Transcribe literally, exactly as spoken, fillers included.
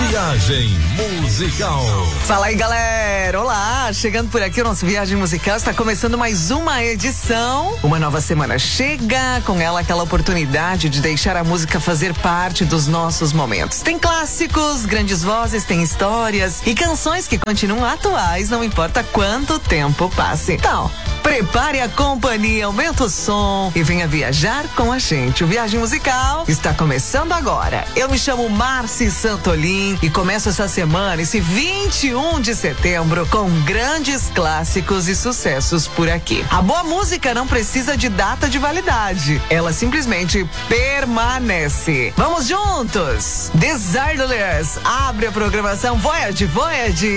Viagem Musical. Fala aí, galera! Olá! Chegando por aqui o nosso Viagem Musical está começando mais uma edição. Uma nova semana chega, com ela aquela oportunidade de deixar a música fazer parte dos nossos momentos. Tem clássicos, grandes vozes, tem histórias e canções que continuam atuais, não importa quanto tempo passe. Então, prepare a companhia, aumenta o som e venha viajar com a gente. O Viagem Musical está começando agora. Eu me chamo Marci Santolin e começo essa semana, esse vinte e um de setembro, com grandes clássicos e sucessos por aqui. A boa música não precisa de data de validade, ela simplesmente permanece. Vamos juntos! Desireless abre a programação Voyage, Voyage.